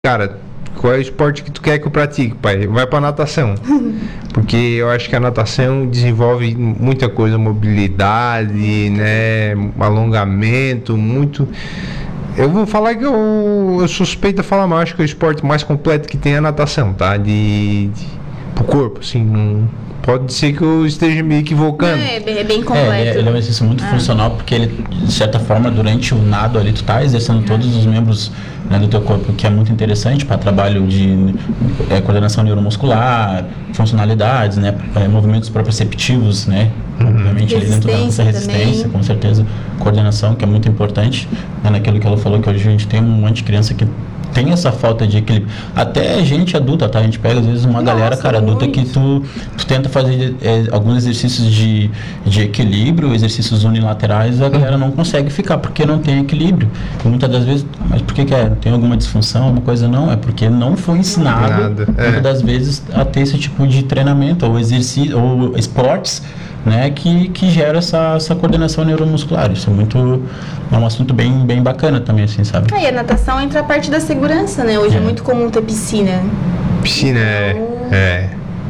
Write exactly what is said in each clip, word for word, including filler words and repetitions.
cara, qual é o esporte que tu quer que eu pratique, pai? Vai pra natação. Porque eu acho que a natação desenvolve muita coisa, mobilidade, né, alongamento, muito... Eu vou falar que eu, eu suspeito de falar, mas acho que é o esporte mais completo que tem é a natação, tá? De, de pro corpo, assim, não... Pode ser que eu esteja me equivocando. É, é bem completo. É, ele, ele é um exercício muito ah. funcional, porque ele, de certa forma, durante o nado ali, tu tá exercendo todos os membros, né, do teu corpo, que é muito interessante para trabalho de é, coordenação neuromuscular, funcionalidades, né, é, movimentos proprioceptivos, né, uhum. obviamente ali dentro da nossa resistência, também. Com certeza, coordenação, que é muito importante, né, naquilo que ela falou, que hoje a gente tem um monte de criança que tem essa falta de equilíbrio. Até gente adulta, tá? A gente pega às vezes uma Nossa, galera, cara, adulta muito. que tu, tu tenta fazer é, alguns exercícios de, de equilíbrio, exercícios unilaterais, a galera não consegue ficar, porque não tem equilíbrio. E muitas das vezes, mas por que que é? Tem alguma disfunção, alguma coisa? Não, é porque não foi ensinado, Nada. muitas é. das vezes, a ter esse tipo de treinamento, ou exercício, ou esportes, né, que, que gera essa, essa coordenação neuromuscular. Isso é muito, é um assunto bem, bem bacana também, assim, sabe? Ah, e a natação entra a parte da segurança, né? Hoje é, é muito comum ter piscina. Piscina, então... é, é.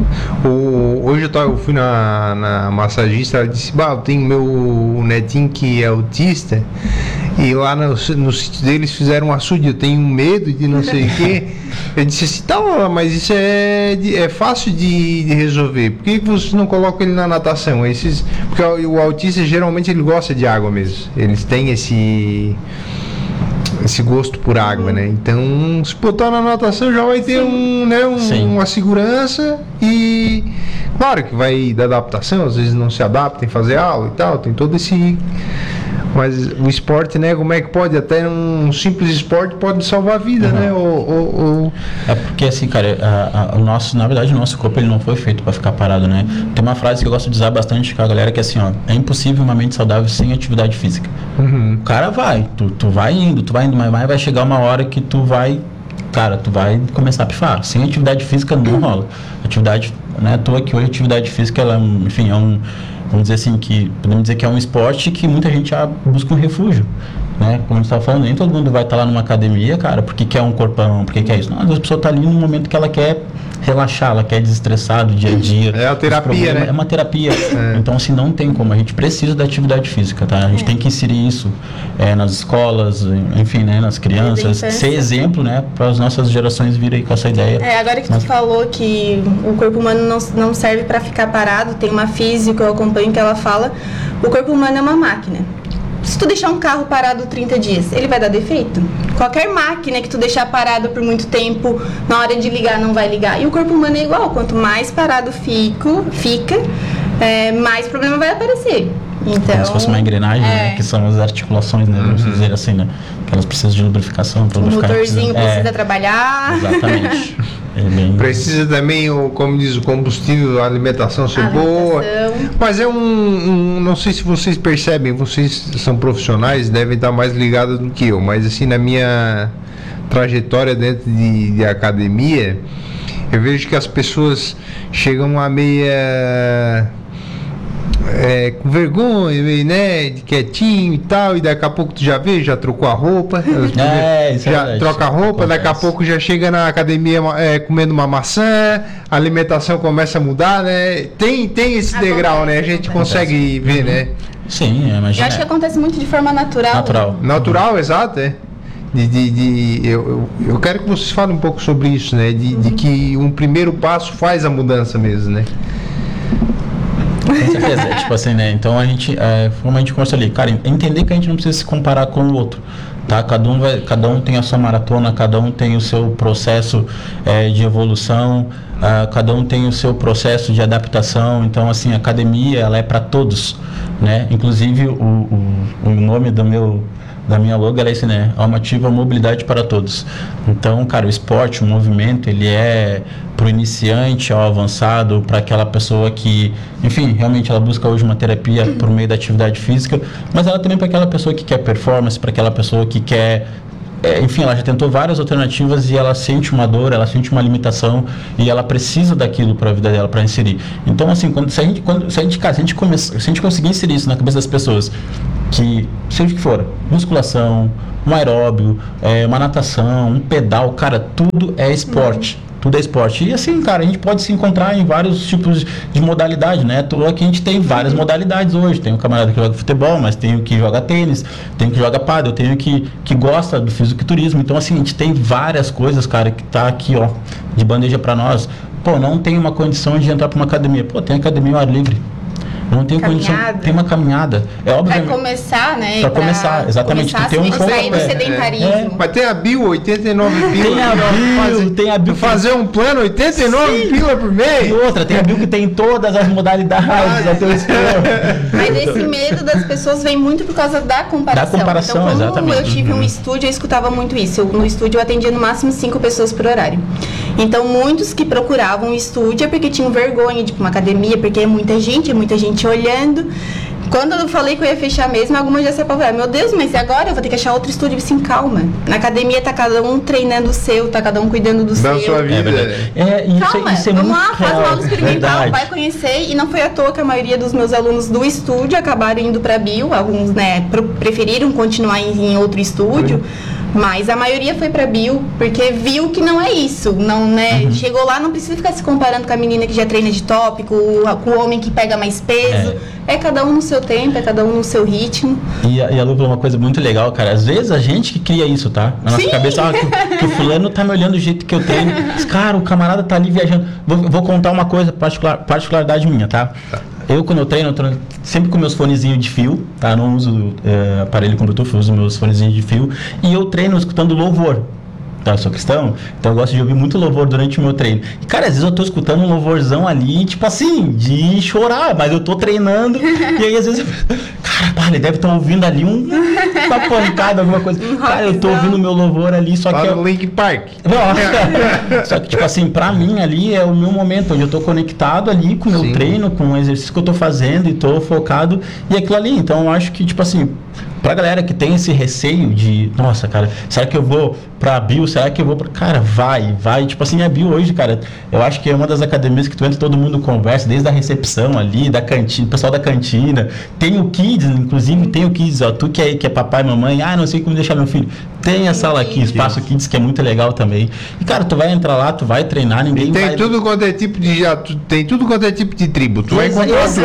O, hoje eu, tava, eu fui na, na massagista, ela disse, bah, eu tenho meu netinho que é autista, e lá no, no sítio deles fizeram um açude, eu tenho medo de não sei o quê. Eu disse assim, tá, mas isso é, é fácil de, de resolver. Por que vocês não colocam ele na natação? Esses, porque o, o autista geralmente ele gosta de água mesmo. Eles têm esse... esse gosto por água, né? Então, se botar na natação já vai ter um, né, um, uma segurança e claro que vai da adaptação, às vezes não se adapta em fazer aula e tal, tem todo esse... Mas o esporte, né, como é que pode? Até um simples esporte pode salvar a vida, uhum. né? Ou, ou, ou... É porque assim, cara, a, a, o nosso, na verdade o nosso corpo ele não foi feito para ficar parado, né? Tem uma frase que eu gosto de usar bastante com a galera que é assim, ó, é impossível uma mente saudável sem atividade física. Uhum. O cara vai, tu, tu vai indo, tu vai indo, mas vai chegar uma hora que tu vai, cara, tu vai começar a pifar. Sem atividade física não rola. Atividade, né, à toa que hoje a atividade física, ela, enfim, é um... Vamos dizer assim, que podemos dizer que é um esporte que muita gente já busca um refúgio, né? Como a gente estava falando, nem todo mundo vai estar tá lá numa academia, cara, porque quer um corpão, porque quer isso. Não, às vezes a pessoa está ali no momento que ela quer relaxar, ela quer desestressar do dia a dia. É a terapia, né? É uma terapia. É. Então, assim, não tem como. A gente precisa da atividade física, tá? A gente é. tem que inserir isso é, nas escolas, enfim, né? Nas crianças. Ser exemplo, né? Para as nossas gerações virem com essa ideia. É, agora que tu Mas... falou que o corpo humano não, não serve para ficar parado, tem uma física que eu acompanho que ela fala, o corpo humano é uma máquina. Se tu deixar um carro parado trinta dias, ele vai dar defeito? Qualquer máquina que tu deixar parado por muito tempo, na hora de ligar não vai ligar. E o corpo humano é igual, quanto mais parado fico, fica, é, mais problema vai aparecer. Então, como se fosse uma engrenagem, é. né? Que são as articulações, né? Vamos uhum. dizer assim, né? Que elas precisam de lubrificação. O motorzinho precisa, precisa é, trabalhar. Exatamente. É bem... Precisa também, o, como diz o combustível, a alimentação ser boa. Mas é um, um... Não sei se vocês percebem, vocês são profissionais, devem estar mais ligados do que eu. Mas assim, na minha trajetória dentro de, de academia, eu vejo que as pessoas chegam a meia... É, com vergonha, meio, né, de quietinho e tal, e daqui a pouco tu já vê, já trocou a roupa, é, já é troca a roupa, daqui a pouco já chega na academia é, comendo uma maçã, a alimentação começa a mudar, né? Tem, tem esse acontece, degrau, né? A gente acontece. consegue ver, né? Sim, imagina. Eu acho que acontece muito de forma natural. Natural. Natural, uhum. exato, é. De, de, de, eu, eu, eu quero que vocês falem um pouco sobre isso, né? De, uhum. de que um primeiro passo faz a mudança mesmo, né? Com certeza, é, tipo assim, né? Então a gente, é, como a gente conversa ali, cara, entender que a gente não precisa se comparar com o outro, tá? Cada um, vai, cada um tem a sua maratona, cada um tem o seu processo é, de evolução, uh, cada um tem o seu processo de adaptação. Então, assim, a academia, ela é para todos, né? Inclusive, o, o, o nome do meu... da minha logo é esse, né? Alma Ativa, mobilidade para todos. Então, cara, o esporte, o movimento, ele é pro iniciante, ao avançado, para aquela pessoa que, enfim, realmente ela busca hoje uma terapia por meio da atividade física, mas ela também para aquela pessoa que quer performance, para aquela pessoa que quer é, enfim, ela já tentou várias alternativas e ela sente uma dor, ela sente uma limitação e ela precisa daquilo para a vida dela, para inserir. Então, assim, quando, se a gente, quando, se a gente, cara, se a gente, come, se a gente conseguir inserir isso na cabeça das pessoas, que seja o que for, musculação, um aeróbio, é, uma natação, um pedal, cara, tudo é esporte. Uhum. Tudo é esporte. E assim, cara, a gente pode se encontrar em vários tipos de modalidade, né? Aqui a gente tem várias modalidades hoje. Tem um camarada que joga futebol, mas tem o que joga tênis, tem o que joga pádel, tem o que, que gosta do fisiculturismo. Então, assim, a gente tem várias coisas, cara, que tá aqui, ó, de bandeja pra nós. Pô, não tem uma condição de entrar pra uma academia. Pô, tem academia ao ar livre. Não tem condição, tem uma caminhada. É óbvio. Pra começar, né? Pra, pra começar, exatamente. Começar tem um pouco sair do sedentarismo. É, é. Mas tem a Bio, oitenta e nove pila. Tem a Bio, tem a Bio. Fazer um plano, oitenta e nove pila por mês. E outra, tem a Bio que tem todas as modalidades. Mas esse medo das pessoas vem muito por causa da comparação. Da comparação, então, como exatamente. eu tive um estúdio, eu escutava muito isso. Eu, no estúdio eu atendia no máximo cinco pessoas por horário. Então, muitos que procuravam o estúdio é porque tinham vergonha de ir pra uma academia, porque é muita gente, é muita gente olhando. Quando eu falei que eu ia fechar mesmo, algumas já se apavoraram. Meu Deus, mas e agora? Eu vou ter que achar outro estúdio. Assim, calma. Na academia tá cada um treinando o seu, tá cada um cuidando do da seu. sua vida. É, é, isso, calma, isso é vamos muito lá, faz uma aula experimental, verdade. vai conhecer. E não foi à toa que a maioria dos meus alunos do estúdio acabaram indo pra Bio. Alguns, né, preferiram continuar em, em outro estúdio. Uhum. Mas a maioria foi pra Bio, porque viu que não é isso, não, né? Uhum. Chegou lá, não precisa ficar se comparando com a menina que já treina de tópico, com o homem que pega mais peso. É. é cada um no seu tempo, é cada um no seu ritmo. E a, e a Lu falou uma coisa muito legal, cara. Às vezes a gente que cria isso, tá? Na nossa Sim. cabeça, ah, que, que o fulano tá me olhando do jeito que eu treino. Mas, cara, o camarada tá ali viajando. Vou, vou contar uma coisa, particular, particularidade minha, tá? Tá. Eu, quando eu treino, eu treino sempre com meus fonezinhos de fio, tá? Não uso é, aparelho com Bluetooth, eu uso meus fonezinhos de fio. E eu treino escutando louvor. Tá, eu sou cristão, então eu gosto de ouvir muito louvor durante o meu treino. E, cara, às vezes eu tô escutando um louvorzão ali, tipo assim, de chorar, mas eu tô treinando, e aí às vezes eu... Cara, pá, ele deve estar ouvindo ali um, uma pancada, alguma coisa. Um cara, eu tô ouvindo o meu louvor ali, só Lá que... no eu... Link Park. Não, só que, tipo assim, pra mim ali é o meu momento, onde eu tô conectado ali com o meu Sim. treino, com o exercício que eu tô fazendo e tô focado, e aquilo ali. Então, eu acho que, tipo assim... Pra galera que tem esse receio de, nossa, cara, será que eu vou pra Bio? Será que eu vou pra... Cara, vai, vai. Tipo assim, a Bio hoje, cara, eu acho que é uma das academias que tu entra, todo mundo conversa, desde a recepção ali, da cantina, o pessoal da cantina. Tem o Kids, inclusive, tem o Kids, ó, tu que é, que é papai e mamãe, ah, não sei como deixar meu filho. Tem a sala aqui, Espaço Kids, que é muito legal também. E, cara, tu vai entrar lá, tu vai treinar, ninguém e tem vai... tudo quanto é tipo de... Tem tudo quanto é tipo de tribo. Tu vai encontrar tudo.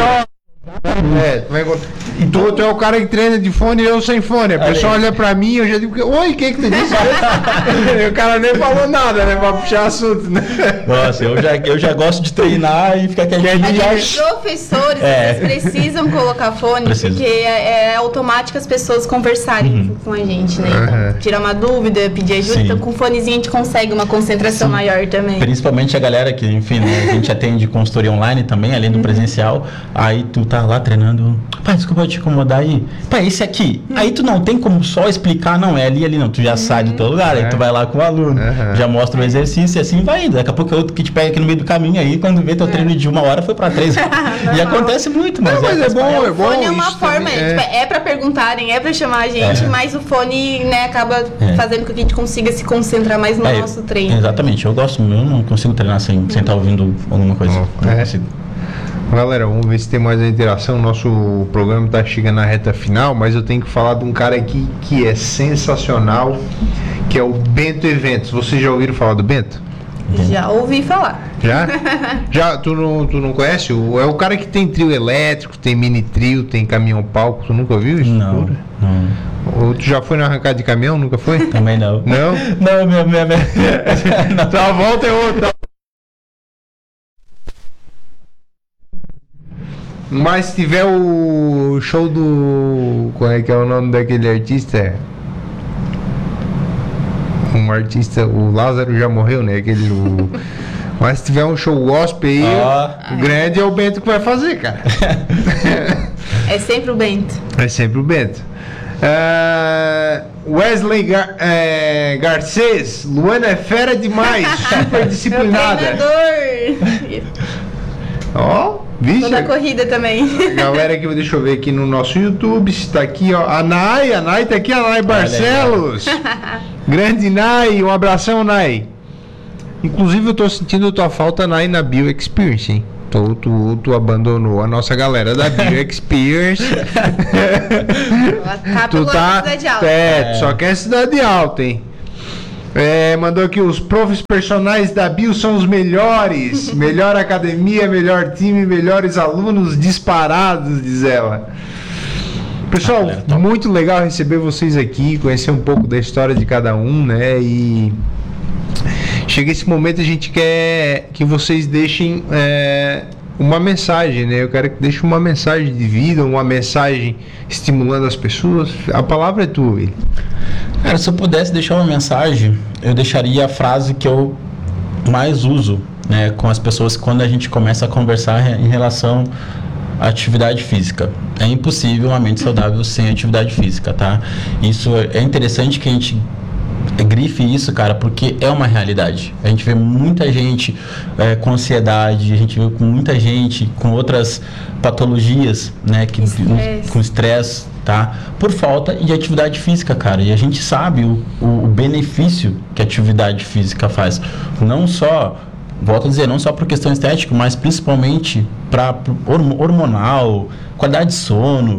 É, tu vai encontrar... E tu, tu é o cara que treina de fone e eu sem fone. A pessoa olha pra mim e eu já digo, oi, o que que tu disse? E o cara nem falou nada, né? Pra puxar assunto, né? Nossa, eu já, eu já gosto de treinar e ficar quietinho. Os professores, é. eles precisam colocar fone, Precisa. porque é, é automático as pessoas conversarem uhum. com a gente, né? Então, uhum. tirar uma dúvida, pedir ajuda. Sim. Então, com fonezinho a gente consegue uma concentração Sim. maior também. Principalmente a galera que, enfim, né, a gente atende consultoria online também, além do uhum. presencial. Aí tu tá lá treinando. Pai, desculpa te incomodar aí. Pai, esse aqui. Uhum. Aí tu não tem como só explicar, não, é ali, ali, não. Tu já uhum. sai do teu lugar, é. aí tu vai lá com o aluno, uhum. já mostra o exercício e assim vai indo. Daqui a pouco é outro que te pega aqui no meio do caminho aí, quando vê teu é. treino de uma hora foi pra três. E acontece muito, mas, não, mas é, é bom, é bom. O fone é uma forma, é, tipo, é pra perguntarem, é pra chamar a gente, é. mas o fone, né, acaba é. fazendo com que a gente consiga se concentrar mais no é, nosso treino. Exatamente, eu gosto, eu não consigo treinar sem estar uhum. ouvindo alguma coisa. Oh, é. Galera, vamos ver se tem mais uma interação. Nosso programa está chegando na reta final, mas eu tenho que falar de um cara aqui que é sensacional, que é o Bento Eventos. Vocês já ouviram falar do Bento? Já ouvi falar. Já? Já? Tu não, tu não conhece? O, é o cara que tem trio elétrico, tem mini trio, tem caminhão palco. Tu nunca ouviu isso? Não, não. Ou tu já foi na arrancada de caminhão? Nunca foi? Também não. Não? Não, minha... minha, minha... Então a volta é outra. Mas se tiver o show do... Qual é que é o nome daquele artista? Um artista... O Lázaro já morreu, né? Aquele... O... Mas se tiver um show gospel aí, oh. o grande é o Bento que vai fazer, cara. É sempre o Bento. É sempre o Bento. Uh, Wesley Gar, é, Garcês, Luana é fera demais, super disciplinada. Ó, oh, vixe. Toda a corrida também. Galera aqui, deixa eu ver aqui no nosso YouTube, está aqui, ó, a Nay, a Nay tá aqui, a Nay Barcelos. Grande Nai, um abração, Nai. Inclusive eu tô sentindo tua falta, Nai, na Bio Experience, hein? Tu, tu, tu abandonou a nossa galera da Bio Experience. Tá tu tá, cidade alta. é, tu só quer cidade alta, hein? É, mandou aqui, os profs personagens da Bio são os melhores. Melhor academia, melhor time, melhores alunos disparados, diz ela. Pessoal, Ah, muito legal receber vocês aqui, conhecer um pouco da história de cada um, né? E chega esse momento, a gente quer que vocês deixem é, uma mensagem, né? Eu quero que deixem uma mensagem de vida, uma mensagem estimulando as pessoas. A palavra é tua, William. Cara, se eu pudesse deixar uma mensagem, eu deixaria a frase que eu mais uso, né, com as pessoas quando a gente começa a conversar em relação à atividade física. É impossível uma mente saudável sem atividade física, tá? Isso é interessante que a gente grife isso, cara, porque é uma realidade. A gente vê muita gente é, com ansiedade, a gente vê com muita gente com outras patologias, né, que, Estresse. com estresse, tá? Por falta de atividade física, cara. E a gente sabe o, o, o benefício que a atividade física faz. Não só, volto a dizer, não só por questão estética, mas principalmente para hormonal, qualidade de sono,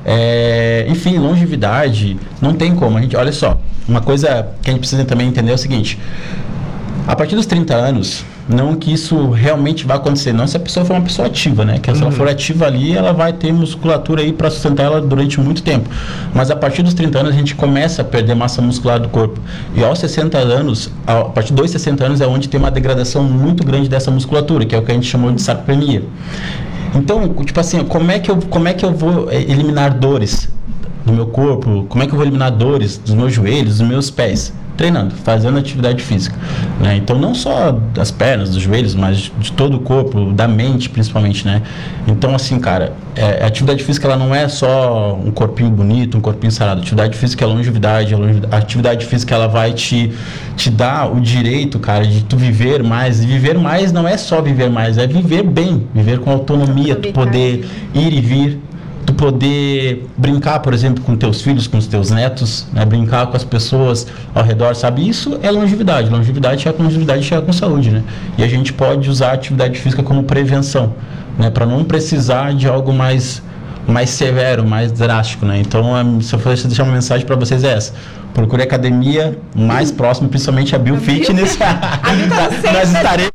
é, enfim, longevidade. Não tem como. A gente, olha só, uma coisa que a gente precisa também entender é o seguinte: a partir dos trinta anos, não que isso realmente vai acontecer, não se a pessoa for uma pessoa ativa, né? Que se ela for ativa ali, ela vai ter musculatura aí para sustentar ela durante muito tempo. Mas a partir dos trinta anos, a gente começa a perder massa muscular do corpo. E aos sessenta anos, a partir dos sessenta anos é onde tem uma degradação muito grande dessa musculatura, que é o que a gente chamou de sarcopenia. Então, tipo assim, como é que eu, como é que eu vou eliminar dores do meu corpo? Como é que eu vou eliminar dores dos meus joelhos, dos meus pés? Treinando, fazendo atividade física, né? Então não só das pernas, dos joelhos, mas de todo o corpo, da mente principalmente, né? Então assim, cara, é, a atividade física ela não é só um corpinho bonito, um corpinho sarado. A atividade física é longevidade, a, longevidade, a atividade física ela vai te, te dar o direito, cara, de tu viver mais. E viver mais não é só viver mais, é viver bem, viver com autonomia, tu poder ir e vir, tu poder brincar, por exemplo, com teus filhos, com os teus netos, né? Brincar com as pessoas ao redor, sabe? Isso é longevidade. Longevidade chega com longevidade, chega com saúde, né? E a gente pode usar a atividade física como prevenção, né? Para não precisar de algo mais, mais severo, mais drástico, né? Então, se eu fosse deixar uma mensagem para vocês é essa: procure academia mais próxima, principalmente a Bio Fitness. Nós estaremos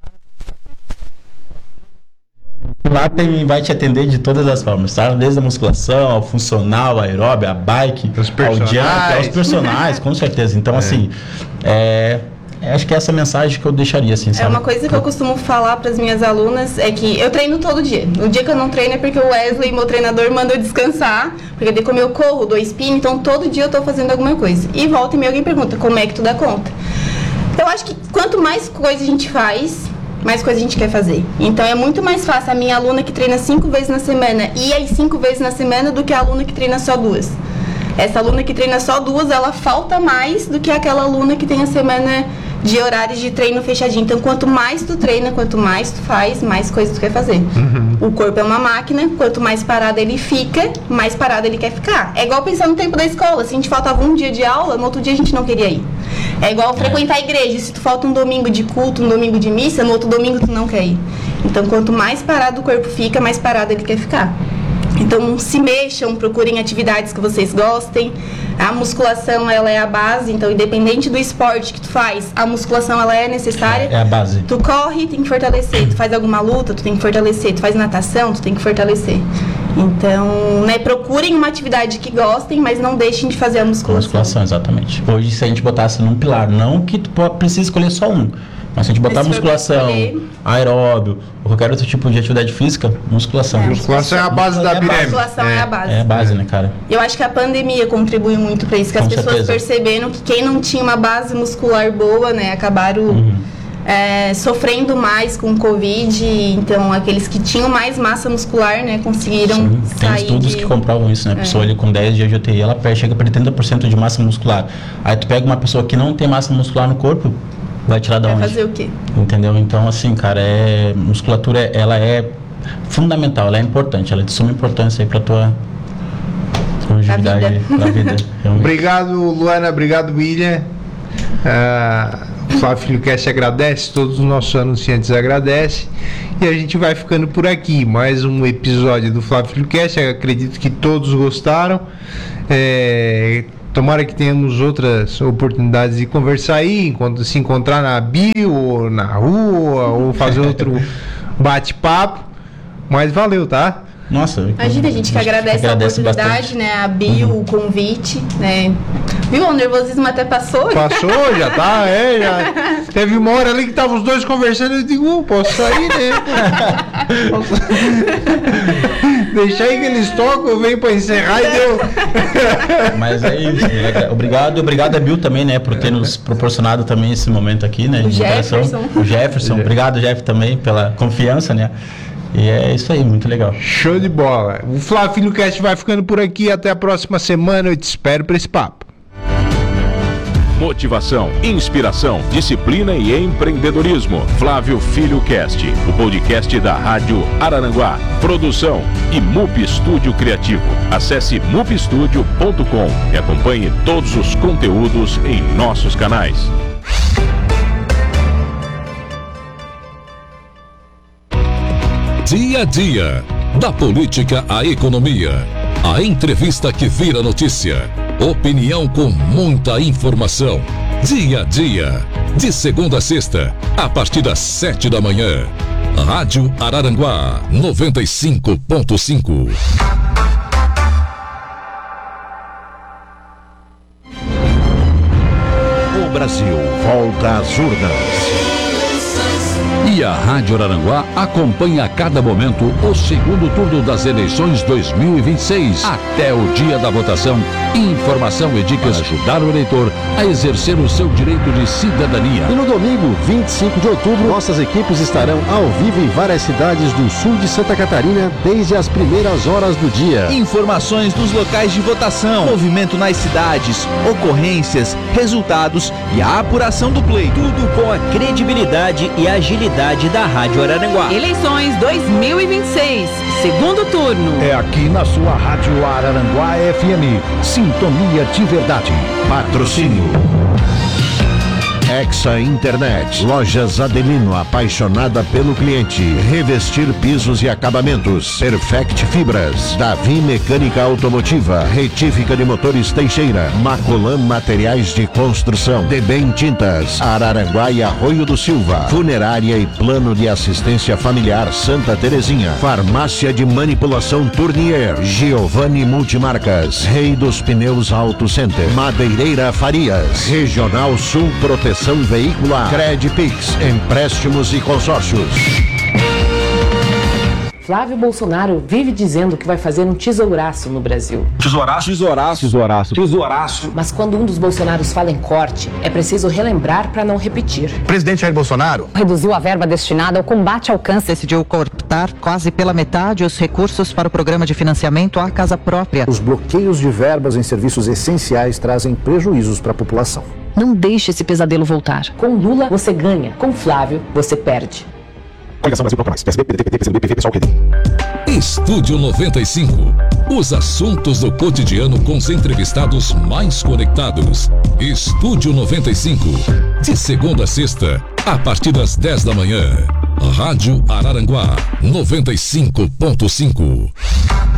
lá, tem, vai te atender de todas as formas, tá? Desde a musculação, ao funcional, aeróbio, a bike, Os ao jump, aos personagens, com certeza. Então, é. assim, é, acho que é essa mensagem que eu deixaria, assim, sabe? É uma coisa que eu costumo falar para as minhas alunas, é que eu treino todo dia. O dia que eu não treino é porque o Wesley, meu treinador, manda eu descansar, porque daí como eu corro, dou spin, então todo dia eu tô fazendo alguma coisa. E volta e meia alguém pergunta, como é que tu dá conta? Eu acho que quanto mais coisa a gente faz, mais coisa a gente quer fazer. Então é muito mais fácil a minha aluna que treina cinco vezes na semana ir às cinco vezes na semana do que a aluna que treina só duas. Essa aluna que treina só duas, ela falta mais do que aquela aluna que tem a semana de horários de treino fechadinho. Então quanto mais tu treina, quanto mais tu faz, mais coisa tu quer fazer. Uhum. O corpo é uma máquina, quanto mais parado ele fica, mais parado ele quer ficar. É igual pensar no tempo da escola. Se a gente faltava um dia de aula, no outro dia a gente não queria ir. É igual frequentar a igreja. Se tu falta um domingo de culto, um domingo de missa, no outro domingo tu não quer ir. Então quanto mais parado o corpo fica, mais parado ele quer ficar. Então se mexam, procurem atividades que vocês gostem. A musculação, ela é a base, então independente do esporte que tu faz, a musculação ela é necessária. É a base. Tu corre, tem que fortalecer. Tu faz alguma luta, tu tem que fortalecer. Tu faz natação, tu tem que fortalecer. Então, né, procurem uma atividade que gostem, mas não deixem de fazer a musculação. A musculação, exatamente. Hoje, se a gente botasse num pilar, não que tu precisa escolher só um, mas se a gente botar musculação, aeróbio, ou qualquer outro tipo de atividade física, musculação. É, musculação é a base da pirâmide. Musculação é. é a base. É a base, né, cara? Eu acho que a pandemia contribuiu muito para isso, que Com as pessoas certeza. perceberam que quem não tinha uma base muscular boa, né, acabaram uhum. é, sofrendo mais com o Covid. Então, aqueles que tinham mais massa muscular, né, conseguiram Sim, tem sair estudos de... que comprovam isso, né? A pessoa é. ali com dez dias de U T I, ela chega para trinta por cento de massa muscular. Aí tu pega uma pessoa que não tem massa muscular no corpo, vai tirar da onde? Vai fazer o quê? Entendeu? Então, assim, cara, é, musculatura, ela é fundamental, ela é importante, ela é de suma importância aí pra tua longevidade, pra vida. Obrigado, Luana, obrigado, William. Ah, o Flávio Filhocast agradece, todos os nossos anunciantes agradecem. E a gente vai ficando por aqui. Mais um episódio do Flávio Filhocast. Eu acredito que todos gostaram. É, tomara que tenhamos outras oportunidades de conversar aí, enquanto se encontrar na bio, ou na rua, ou fazer outro bate-papo. Mas valeu, tá? Nossa, Imagina, a gente que agradece, agradece a oportunidade, bastante. né? A bio, uhum. o convite, né? Viu? O nervosismo até passou. Passou, já tá, é, já. Teve uma hora ali que estavam os dois conversando, eu digo, uh, posso sair, né? Posso... Deixa aí que eles tocam, eu venho pra encerrar e deu. Mas é isso, né? Obrigado, obrigado a Bill também, né, por ter nos proporcionado também esse momento aqui, né? O Jefferson. O Jefferson, obrigado, Jeff, também, pela confiança, né? E é isso aí, muito legal. Show de bola. O Flávio Filhocast vai ficando por aqui. Até a próxima semana. Eu te espero para esse papo. Motivação, inspiração, disciplina e empreendedorismo. Flávio Filhocast, o podcast da Rádio Araranguá. Produção e Mup Estúdio Criativo. Acesse mup estúdio ponto com e acompanhe todos os conteúdos em nossos canais. Dia a dia, da política à economia, a entrevista que vira notícia, opinião com muita informação. Dia a dia, de segunda a sexta, a partir das sete da manhã. Rádio Araranguá, noventa e cinco ponto cinco. O Brasil volta às urnas. E a Rádio Araranguá acompanha a cada momento o segundo turno das eleições dois mil e vinte e seis. Até o dia da votação, informação e dicas para ajudar o eleitor a exercer o seu direito de cidadania. E no domingo, vinte e cinco de outubro, nossas equipes estarão ao vivo em várias cidades do sul de Santa Catarina desde as primeiras horas do dia. Informações dos locais de votação, movimento nas cidades, ocorrências, resultados e a apuração do pleito. Tudo com a credibilidade e agilidade da Rádio Araranguá. Eleições dois mil e vinte e seis, segundo turno. É aqui na sua Rádio Araranguá F M. Sintonia de verdade. Patrocínio Hexa Internet, Lojas Adelino, apaixonada pelo cliente. Revestir pisos e acabamentos. Perfect Fibras, Davi Mecânica Automotiva, Retífica de Motores Teixeira, Macolan Materiais de Construção, Debem Tintas, Araranguá e Arroio do Silva, Funerária e Plano de Assistência Familiar Santa Terezinha, Farmácia de Manipulação Tournier, Giovanni Multimarcas, Rei dos Pneus Auto Center, Madeireira Farias, Regional Sul Proteção Veicular, Credpix, empréstimos e consórcios. Flávio Bolsonaro vive dizendo que vai fazer um tesouraço no Brasil. Tesouraço? Tesouraço. Tesouraço. Tesouraço. Mas quando um dos Bolsonaros fala em corte, é preciso relembrar para não repetir. O presidente Jair Bolsonaro reduziu a verba destinada ao combate ao câncer. Decidiu cortar quase pela metade os recursos para o programa de financiamento à casa própria. Os bloqueios de verbas em serviços essenciais trazem prejuízos para a população. Não deixe esse pesadelo voltar. Com Lula, você ganha. Com Flávio, você perde. Coligação Brasil Proclamais. P S B, P D T, P T, P C D B, P V, P SOL, P D. Estúdio noventa e cinco. Os assuntos do cotidiano com os entrevistados mais conectados. Estúdio noventa e cinco. De segunda a sexta, a partir das dez da manhã. Rádio Araranguá, noventa e cinco ponto cinco.